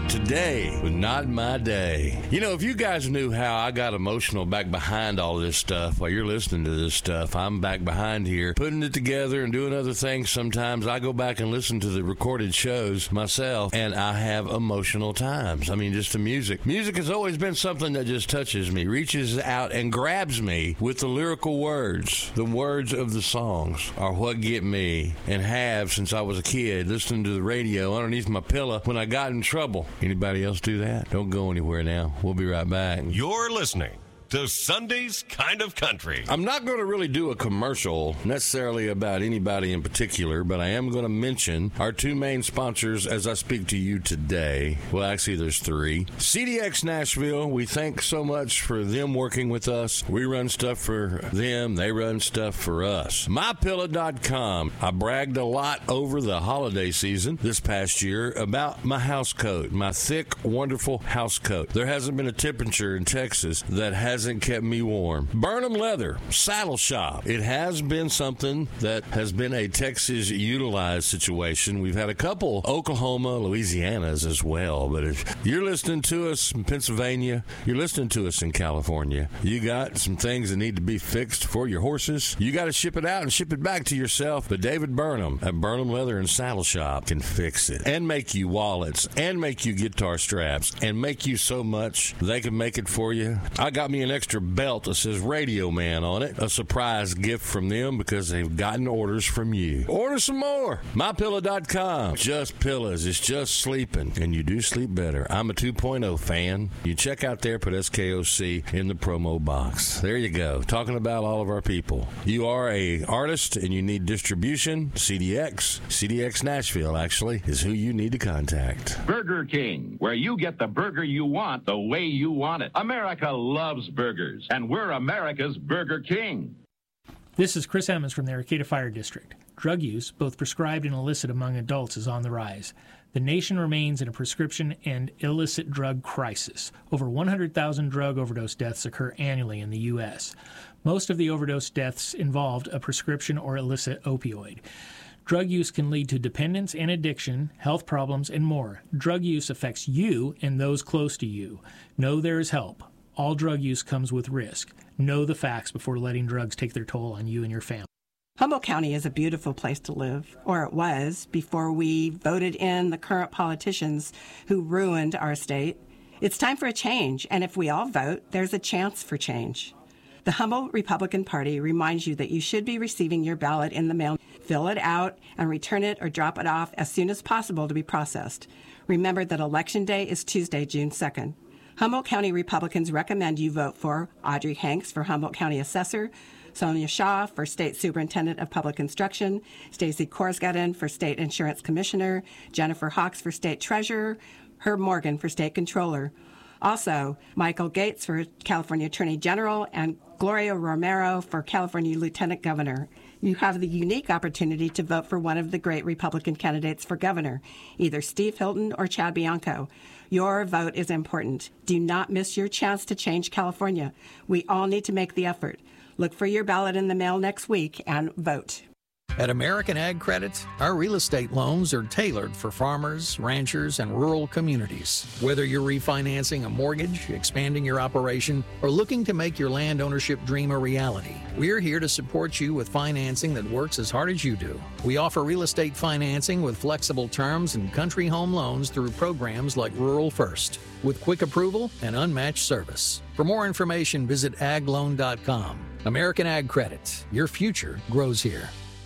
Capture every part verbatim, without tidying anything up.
today was not my day. You know, if you guys knew how I got emotional back behind all this stuff while you're listening to this stuff, I'm back behind here putting it together and doing other things. Sometimes I go back and listen to the recorded shows myself, and I have emotional times. I mean, just the music. Music has always been something that just touches me, reaches out and grabs me with the lyrical words. The words of the songs are what get me, and have since I was a kid, listening to the radio underneath my pillow when I got in trouble. Anybody else do that? Don't go anywhere now. We'll be right back. You're listening to Sunday's Kind of Country. I'm not going to really do a commercial necessarily about anybody in particular, but I am going to mention our two main sponsors as I speak to you today. Well, actually, there's three. C D X Nashville, we thank so much for them working with us. We run stuff for them. They run stuff for us. My Pillow dot com. I bragged a lot over the holiday season this past year about my house coat, my thick, wonderful house coat. There hasn't been a temperature in Texas that has hasn't kept me warm. Burnham Leather, Saddle Shop. It has been something that has been a Texas utilized situation. We've had a couple Oklahoma, Louisianas as well. But if you're listening to us in Pennsylvania, you're listening to us in California, you got some things that need to be fixed for your horses. You got to ship it out and ship it back to yourself. But David Burnham at Burnham Leather and Saddle Shop can fix it and make you wallets and make you guitar straps and make you so much they can make it for you. I got me an extra belt that says Radio Man on it. A surprise gift from them because they've gotten orders from you. Order some more. My Pillow dot com. Just pillows. It's just sleeping. And you do sleep better. I'm a two point oh fan. You check out there, put S K O C in the promo box. There you go. Talking about all of our people. You are a artist and you need distribution. C D X. C D X Nashville, actually, is who you need to contact. Burger King, where you get the burger you want the way you want it. America loves burgers, and we're America's Burger King. This is Chris Emmons from the Arcata Fire District. Drug use, both prescribed and illicit among adults, is on the rise. The nation remains in a prescription and illicit drug crisis. Over one hundred thousand drug overdose deaths occur annually in the U S. Most of the overdose deaths involved a prescription or illicit opioid. Drug use can lead to dependence and addiction, health problems, and more. Drug use affects you and those close to you. Know there is help. All drug use comes with risk. Know the facts before letting drugs take their toll on you and your family. Humboldt County is a beautiful place to live, or it was, before we voted in the current politicians who ruined our state. It's time for a change, and if we all vote, there's a chance for change. The Humboldt Republican Party reminds you that you should be receiving your ballot in the mail. Fill it out and return it or drop it off as soon as possible to be processed. Remember that Election Day is Tuesday, June second. Humboldt County Republicans recommend you vote for Audrey Hanks for Humboldt County Assessor, Sonia Shaw for State Superintendent of Public Instruction, Stacy Korsgaden for State Insurance Commissioner, Jennifer Hawks for State Treasurer, Herb Morgan for State Controller. Also, Michael Gates for California Attorney General and Gloria Romero for California Lieutenant Governor. You have the unique opportunity to vote for one of the great Republican candidates for governor, either Steve Hilton or Chad Bianco. Your vote is important. Do not miss your chance to change California. We all need to make the effort. Look for your ballot in the mail next week and vote. At American Ag Credit, our real estate loans are tailored for farmers, ranchers, and rural communities. Whether you're refinancing a mortgage, expanding your operation, or looking to make your land ownership dream a reality, we're here to support you with financing that works as hard as you do. We offer real estate financing with flexible terms and country home loans through programs like Rural First, with quick approval and unmatched service. For more information, visit ag loan dot com. American Ag Credit. Your future grows here.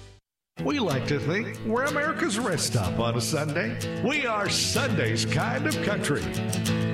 We like to think we're America's rest stop on a Sunday. We are Sunday's Kind of Country.